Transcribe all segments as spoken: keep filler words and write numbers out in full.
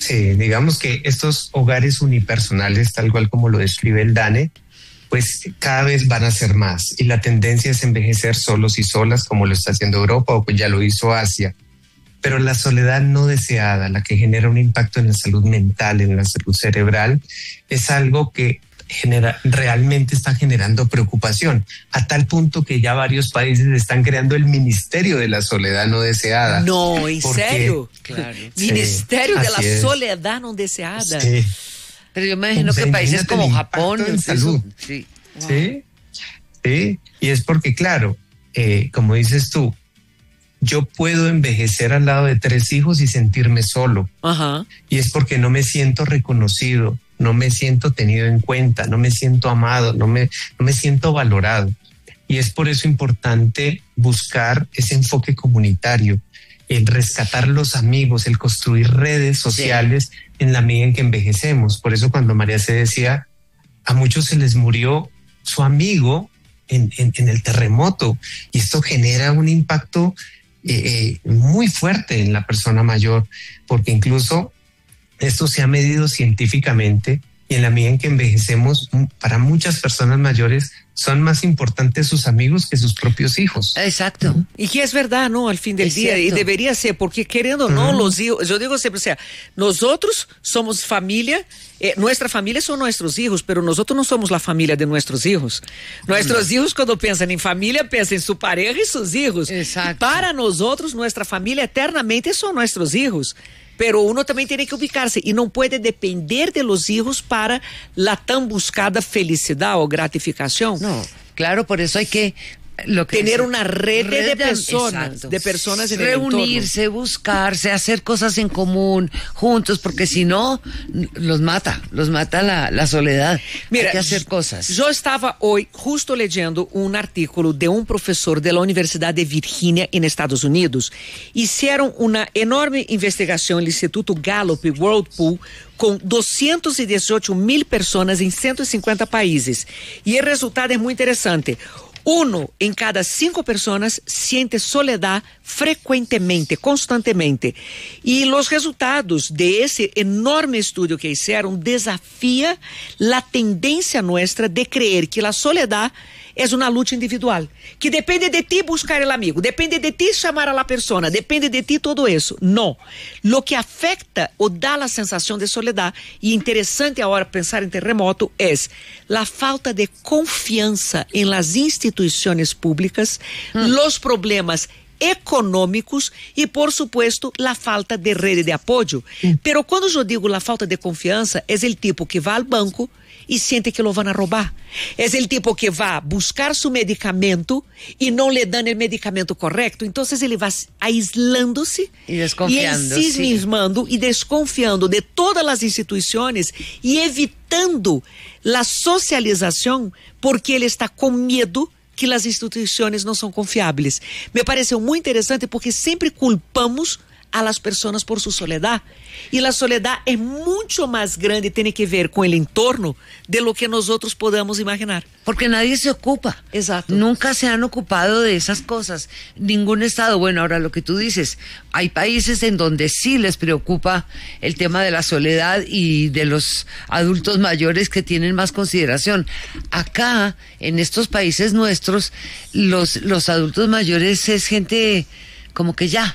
Sí, digamos que estos hogares unipersonales, tal cual como lo describe el DANE, pues cada vez van a ser más y la tendencia es envejecer solos y solas como lo está haciendo Europa o pues ya lo hizo Asia. Pero la soledad no deseada, la que genera un impacto en la salud mental, en la salud cerebral, es algo que genera, realmente está generando preocupación, a tal punto que ya varios países están creando el Ministerio de la Soledad No Deseada. No, ¿en porque, serio? Claro. Ministerio sí, de la es. Soledad No Deseada. Sí. Pero yo me imagino O sea, que países como el Japón, impacto en eso, salud. sí. Wow. Sí, sí, y es porque, claro, eh, como dices tú, yo puedo envejecer al lado de tres hijos y sentirme solo. Ajá. Y es porque no me siento reconocido, no me siento tenido en cuenta, no me siento amado, no me, no me siento valorado. Y es por eso importante buscar ese enfoque comunitario, el rescatar los amigos, el construir redes sociales sí. en la medida en que envejecemos. Por eso cuando María se decía, a muchos se les murió su amigo en, en, en el terremoto y esto genera un impacto eh, eh, muy fuerte en la persona mayor, porque incluso esto se ha medido científicamente y en la medida en que envejecemos, para muchas personas mayores son más importantes sus amigos que sus propios hijos. Exacto. Uh-huh. Y que es verdad, ¿no? Al fin del es día, cierto. y debería ser, porque queriendo o no, uh-huh. los hijos, yo digo siempre, o sea, nosotros somos familia, eh, nuestra familia son nuestros hijos, pero nosotros no somos la familia de nuestros hijos. Nuestros uh-huh. hijos cuando piensan en familia, piensan en su pareja y sus hijos. Exacto. Para nosotros, nuestra familia eternamente son nuestros hijos. Pero uno también tiene que ubicarse y no puede depender de los hijos para la tan buscada felicidad o gratificación. No, claro, por eso hay que lo que tener es, una red, red de, de personas, exacto. de personas en reunirse, el entorno. buscarse, hacer cosas en común, juntos, porque si no, los mata, los mata la, la soledad. Mira, hay que hacer cosas. Yo estaba hoy justo leyendo un artículo de un profesor de la Universidad de Virginia en Estados Unidos. Hicieron una enorme investigación en el Instituto Gallup y Whirlpool con doscientos dieciocho mil personas en ciento cincuenta países. Y el resultado es muy interesante. Uno en cada cinco personas siente soledad frecuentemente, constantemente. Y los resultados de ese enorme estudio que hicieron desafía la tendencia nuestra de creer que la soledad es una lucha individual, que depende de ti buscar el amigo, depende de ti llamar a la persona, depende de ti todo eso. No, lo que afecta o da la sensación de soledad, y interesante ahora pensar en terremoto, es la falta de confianza en las instituciones públicas, mm. los problemas econômicos e, por supuesto, la falta de rede de apoio. Mm. Pero quando eu digo la falta de confiança, é o tipo que vai ao banco e sente que lo van a roubar. É o tipo que vai buscar seu medicamento e não lhe dão o medicamento correto. Então, ele vai aislando-se e desconfiando, e ensimismando e desconfiando de todas as instituições e evitando a socialização porque ele está com medo que as instituições não são confiáveis. Me pareceu muito interessante porque sempre culpamos a las personas por su soledad. Y la soledad es mucho más grande, tiene que ver con el entorno de lo que nosotros podamos imaginar. Porque nadie se ocupa. Exacto. Nunca se han ocupado de esas cosas. Ningún estado. Bueno, ahora lo que tú dices, hay países en donde sí les preocupa el tema de la soledad y de los adultos mayores que tienen más consideración. Acá, en estos países nuestros, los, los adultos mayores es gente como que ya,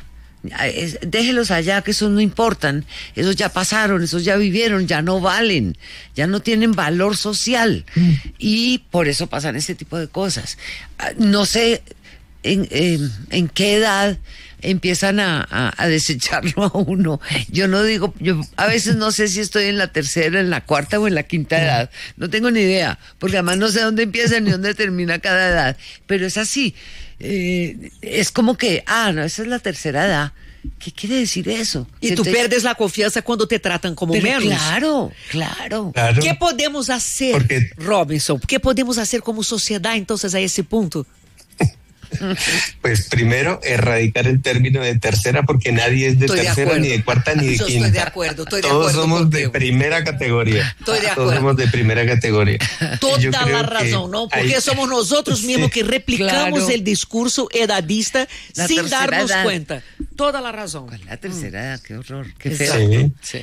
déjelos allá, que esos no importan, esos ya pasaron, esos ya vivieron, ya no valen, ya no tienen valor social, mm. y por eso pasan este tipo de cosas. No sé en, en, en qué edad empiezan a, a, a desecharlo a uno. Yo no digo, yo a veces no sé si estoy en la tercera, en la cuarta o en la quinta edad, no tengo ni idea, porque además no sé dónde empieza ni dónde termina cada edad, pero es así. Eh, es como que, ah, no, esa es la tercera edad. ¿Qué quiere decir eso? Y tú pierdes la confianza cuando te tratan como pero menos. Claro, claro, claro. ¿Qué podemos hacer, Porque... Robinson? ¿Qué podemos hacer como sociedad entonces a ese punto? Pues primero, erradicar el término de tercera, porque nadie es de estoy tercera, de ni de cuarta, ni de Yo quinta. Estoy de acuerdo, estoy de Todos acuerdo somos contigo. de primera categoría. Estoy de acuerdo. Todos somos de primera categoría. Toda la razón, ¿no? Porque hay... somos nosotros mismos que replicamos claro. el discurso edadista la sin darnos edad. cuenta. Toda la razón. La tercera edad, qué horror, qué Exacto. feo. Sí. Sí.